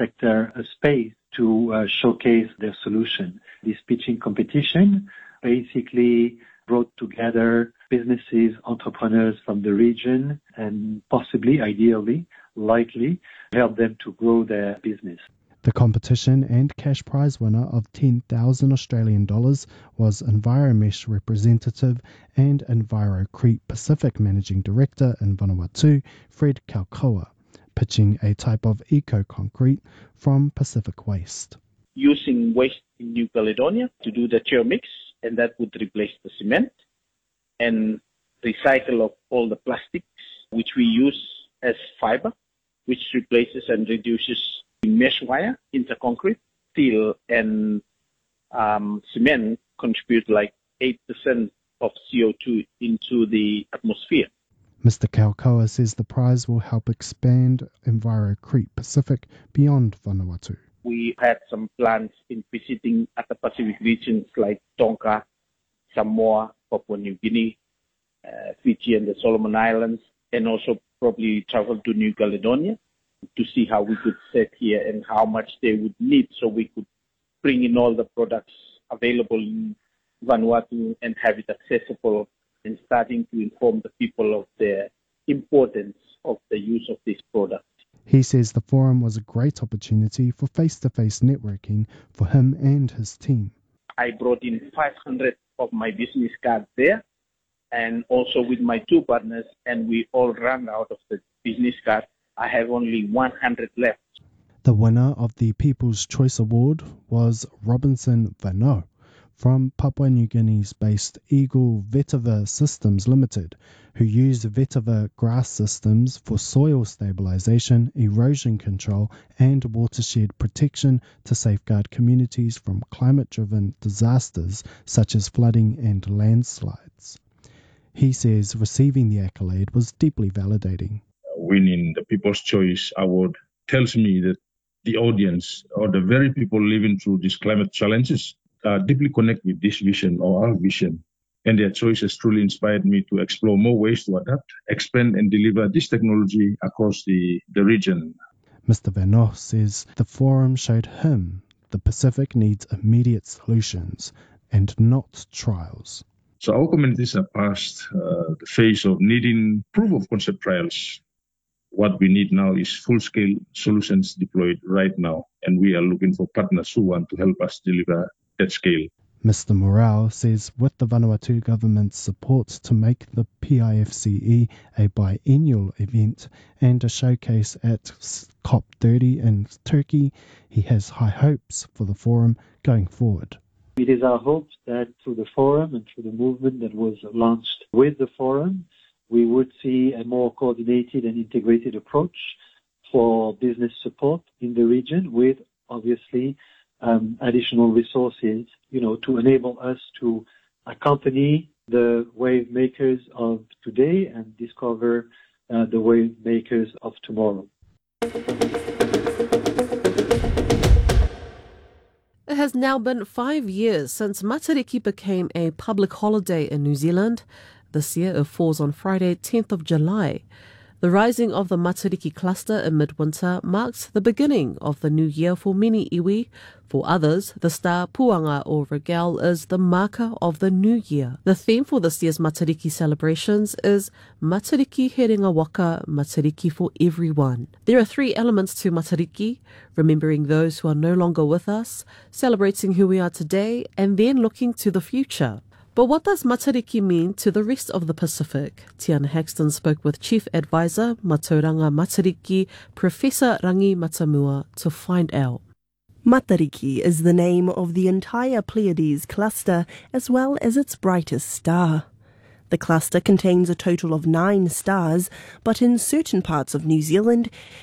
sector a space to showcase their solution. This pitching competition basically brought together businesses, entrepreneurs from the region, and possibly, ideally, likely, help them to grow their business. The competition and cash prize winner of $10,000 Australian was Enviromesh representative and EnviroCrete Pacific Managing Director in Vanuatu, Fred Kaukoa, pitching a type of eco-concrete from Pacific Waste. Using waste in New Caledonia to do the chair mix, and that would replace the cement, and recycle of all the plastics, which we use as fiber, which replaces and reduces mesh wire into concrete. Steel and cement contribute like 8% of CO2 into the atmosphere. Mr. Kaukoa says the prize will help expand EnviroCrete Pacific beyond Vanuatu. We had some plans in visiting other Pacific regions like Tonga, Samoa, Papua New Guinea, Fiji and the Solomon Islands, and also probably travel to New Caledonia to see how we could set here and how much they would need so we could bring in all the products available in Vanuatu and have it accessible, and starting to inform the people of the importance of the use of this product. He says the forum was a great opportunity for face-to-face networking for him and his team. I brought in 500 of my business cards there, and also with my two partners, and we all ran out of the business card. I have only 100 left. The winner of the People's Choice Award was Robinson Vano from Papua New Guinea's based Eagle Vetiver Systems Limited, who use vetiver grass systems for soil stabilization, erosion control, and watershed protection to safeguard communities from climate-driven disasters such as flooding and landslides. He says receiving the accolade was deeply validating. Winning the People's Choice Award tells me that the audience or the very people living through these climate challenges deeply connect with this vision or our vision. And their choice has truly inspired me to explore more ways to adapt, expand and deliver this technology across the region. Mr. Vano says the forum showed him the Pacific needs immediate solutions and not trials. So our communities are past the phase of needing proof of concept trials. What we need now is full-scale solutions deployed right now, and we are looking for partners who want to help us deliver that scale. Mr. Morale says with the Vanuatu government's support to make the PIFCE a biennial event and a showcase at COP30 in Turkey, he has high hopes for the forum going forward. It is our hope that through the forum and through the movement that was launched with the forum, we would see a more coordinated and integrated approach for business support in the region with, obviously, additional resources, to enable us to accompany the wave makers of today and discover the wave makers of tomorrow. It has now been 5 years since Matariki became a public holiday in New Zealand. This year it falls on Friday, 10th of July. The rising of the Matariki cluster in midwinter marks the beginning of the new year for many iwi. For others, the star puanga or regale is the marker of the new year. The theme for this year's Matariki celebrations is Matariki he ringa waka, Matariki for everyone. There are 3 elements to Matariki: remembering those who are no longer with us, celebrating who we are today, and then looking to the future. But what does Matariki mean to the rest of the Pacific? Tiana Haxton spoke with Chief Advisor, Matauranga Matariki, Professor Rangi Matamua, to find out. Matariki is the name of the entire Pleiades cluster as well as its brightest star. The cluster contains a total of 9 stars, but in certain parts of New Zealand,